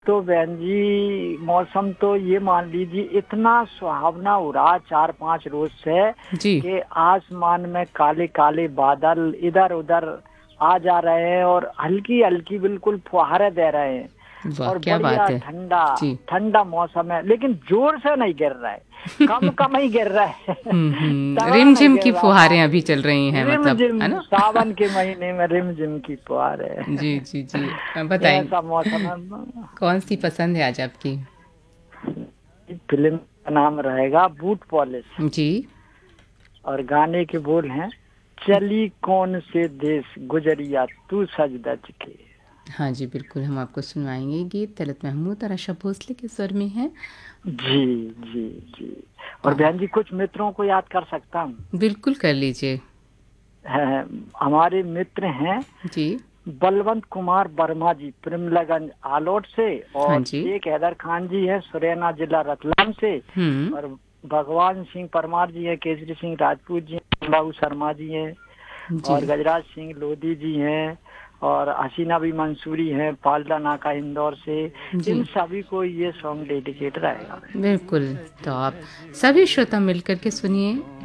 तो बहन जी मौसम तो ये मान लीजिए इतना सुहावना हो रहा 4-5 रोज से जी। कि आसमान में काले काले बादल इधर उधर आ जा रहे हैं और हल्की हल्की बिल्कुल फुहारे दे रहे हैं वाह! और क्या बढ़िया बात है। ठंडा जी। ठंडा मौसम है, लेकिन जोर से नहीं गिर रहा है, कम कम ही गिर रहा है। तगड़ा नहीं रिमझिम गिर की रहा फुहारें पानी। अभी चल रही हैं रिम मतलब, है झिम ना? सावन के महीने में रिम झिम की फुहार है। जी, जी, जी। बताएँ ऐसा मौसम है। कौन-सी पसंद है आज आपकी? फिल्म का नाम रहेगा बूट पॉलिश जी। और गाने के बोल हैं, चली कौन से देश गुजरिया तू सज धज के। हाँ जी, बिल्कुल हम आपको सुनवाएँगे गीत तलत महमूद और आशा भोसले के स्वर में है। जी जी जी। और हाँ, बहन जी कुछ मित्रों को याद कर सकता हूँ। बिल्कुल कर लीजिए। हमारे मित्र हैं जी। बलवंत कुमार वर्मा जी प्रेमलगंज आलोट से, हाँ और जी। शेख हैदर खान जी है सुरैना जिला रतलाम से, हुँ। और भगवान सिंह परमार जी हैं, केसरी सिंह राजपूत जी हैं, बाबू शर्मा जी हैं, जी। और गजराज सिंह लोधी जी हैं, और हसीना भी मंसूरी हैं पालदा नाका इंदौर से। इन जी। सभी को ये सॉन्ग डेडिकेट रहेगा। बिल्कुल, तो आप सभी श्रोता मिल कर के सुनिए